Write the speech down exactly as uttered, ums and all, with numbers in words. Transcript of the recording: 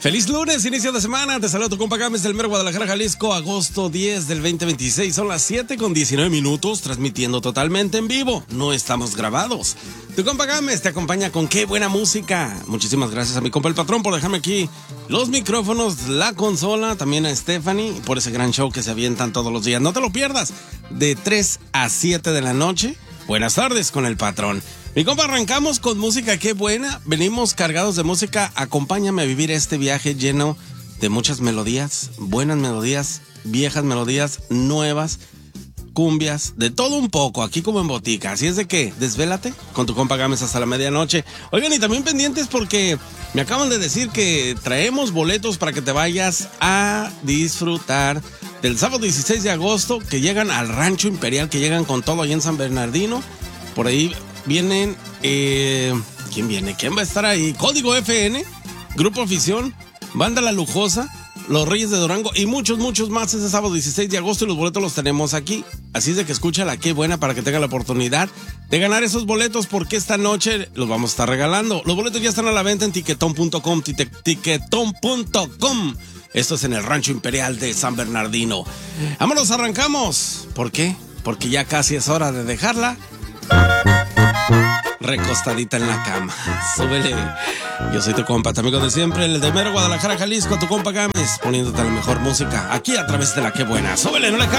Feliz lunes, inicio de semana. Te saludo tu compa Gámez del Mero Guadalajara, Jalisco, agosto diez del veinte veintiséis. Son las siete con diecinueve minutos, transmitiendo totalmente en vivo. No estamos grabados. Tu compa Gámez te acompaña con qué buena música. Muchísimas gracias a mi compa el patrón por dejarme aquí los micrófonos, la consola, también a Stephanie por ese gran show que se avientan todos los días. No te lo pierdas, de tres a siete de la noche. Buenas tardes con el patrón. Mi compa, arrancamos con música, qué buena. Venimos cargados de música. Acompáñame a vivir este viaje lleno de muchas melodías, buenas melodías, viejas melodías, nuevas, cumbias, de todo un poco, aquí como en botica. Así es de que, desvélate con tu compa Gámez hasta la medianoche. Oigan, y también pendientes porque me acaban de decir que traemos boletos para que te vayas a disfrutar del sábado dieciséis de agosto, que llegan al Rancho Imperial, que llegan con todo ahí en San Bernardino. Por ahí vienen, eh, ¿quién viene? ¿Quién va a estar ahí? Código F N, Grupo Afición, Banda La Lujosa, Los Reyes de Durango y muchos, muchos más ese sábado dieciséis de agosto, y los boletos los tenemos aquí. Así es de que escúchala, qué buena, para que tenga la oportunidad de ganar esos boletos, porque esta noche los vamos a estar regalando. Los boletos ya están a la venta en tiquetón punto com, tiquetón punto com. Esto es en el Rancho Imperial de San Bernardino. Vámonos, arrancamos. ¿Por qué? Porque ya casi es hora de dejarla recostadita en la cama. Súbele. Yo soy tu compa, tu amigo de siempre, el de Mero Guadalajara, Jalisco, tu compa Gámez, poniéndote la mejor música aquí a través de la que buena. Súbele, no le cambies.